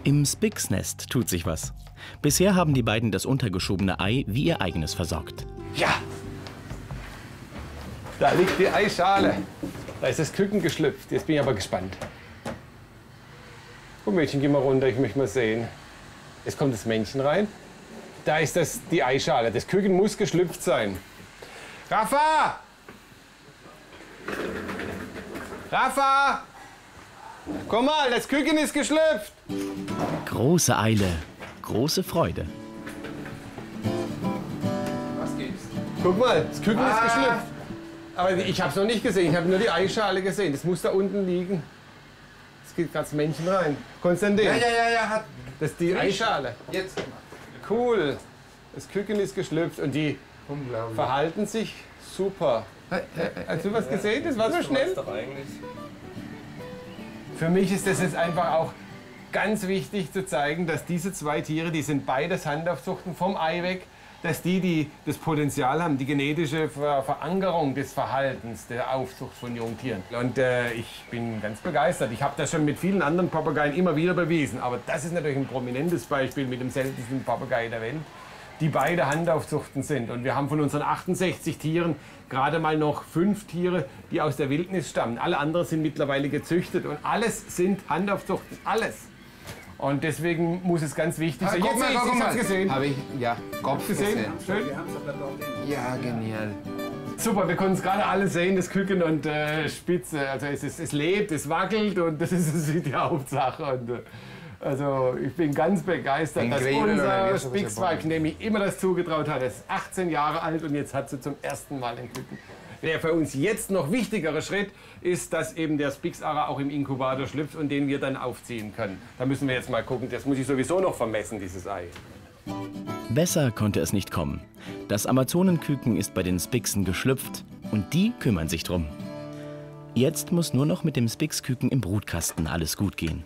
Im Spix-Nest tut sich was. Bisher haben die beiden das untergeschobene Ei wie ihr eigenes versorgt. Ja! Da liegt die Eischale. Da ist das Küken geschlüpft. Jetzt bin ich aber gespannt. Oh Mädchen, geh mal runter, ich möchte mal sehen. Jetzt kommt das Männchen rein. Da ist die Eischale. Das Küken muss geschlüpft sein. Rafa! Rafa! Komm mal, das Küken ist geschlüpft! Große Eile, große Freude. Was gibt's? Guck mal, das Küken ist geschlüpft. Aber ich habe es noch nicht gesehen, ich habe nur die Eischale gesehen. Das muss da unten liegen. Jetzt geht gerade das Männchen rein. Konstantin? Ja. Das ist die Eischale. Jetzt. Cool. Das Küken ist geschlüpft und die verhalten sich super. Hast du was gesehen? Das war so schnell. Für mich ist das jetzt einfach auch ganz wichtig zu zeigen, dass diese zwei Tiere, die sind beides Handaufzuchten vom Ei weg, dass die das Potenzial haben, die genetische Verankerung des Verhaltens, der Aufzucht von Jungtieren. Und ich bin ganz begeistert. Ich habe das schon mit vielen anderen Papageien immer wieder bewiesen. Aber das ist natürlich ein prominentes Beispiel mit dem seltensten Papagei der Welt, die beide Handaufzuchten sind. Und wir haben von unseren 68 Tieren gerade mal noch 5 Tiere, die aus der Wildnis stammen. Alle anderen sind mittlerweile gezüchtet und alles sind Handaufzuchten, alles. Und deswegen muss es ganz wichtig sein. Guck mal. Gesehen. Habe ich, ja, Kopf gesehen. Schön. Ja, genial. Super, wir konnten es gerade alle sehen, das Küken und Spitze. Also es lebt, es wackelt und das ist die Hauptsache. Und, also ich bin ganz begeistert, dass unser Spix-Weibchen, dem ich immer das zugetraut hat, ist 18 Jahre alt und jetzt hat sie zum ersten Mal ein Küken. Der für uns jetzt noch wichtigere Schritt ist, dass eben der Spix-Ara auch im Inkubator schlüpft und den wir dann aufziehen können. Da müssen wir jetzt mal gucken, das muss ich sowieso noch vermessen, dieses Ei. Besser konnte es nicht kommen. Das Amazonenküken ist bei den Spixen geschlüpft und die kümmern sich drum. Jetzt muss nur noch mit dem Spix-Küken im Brutkasten alles gut gehen.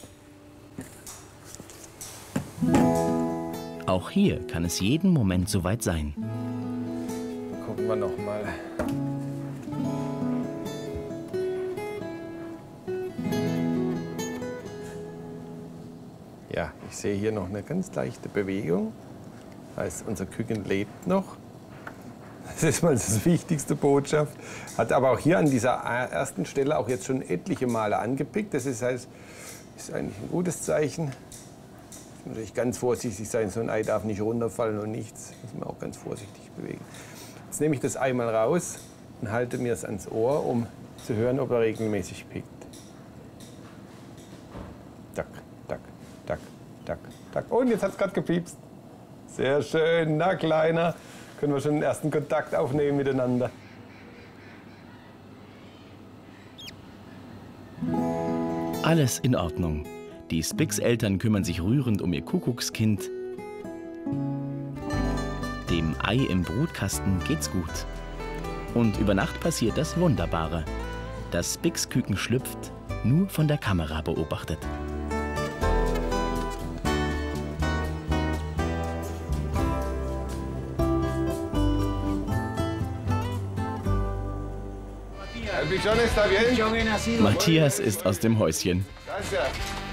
Auch hier kann es jeden Moment soweit sein. Gucken wir noch mal. Ja, ich sehe hier noch eine ganz leichte Bewegung. Das heißt, unser Küken lebt noch. Das ist mal das wichtigste Botschaft. Hat aber auch hier an dieser ersten Stelle auch jetzt schon etliche Male angepickt. Das ist eigentlich ein gutes Zeichen. Muss natürlich ganz vorsichtig sein, so ein Ei darf nicht runterfallen und nichts. Muss man auch ganz vorsichtig bewegen. Jetzt nehme ich das Ei mal raus und halte mir es ans Ohr, um zu hören, ob er regelmäßig pickt. Tack, tack, tack, tack, tack. Und jetzt hat es gerade gepiepst. Sehr schön. Na, Kleiner, können wir schon den ersten Kontakt aufnehmen miteinander. Alles in Ordnung. Die Spix-Eltern kümmern sich rührend um ihr Kuckuckskind. Dem Ei im Brutkasten geht's gut. Und über Nacht passiert das Wunderbare. Das Spix-Küken schlüpft, nur von der Kamera beobachtet. El bichón está bien. Matthias ist aus dem Häuschen. Gracias.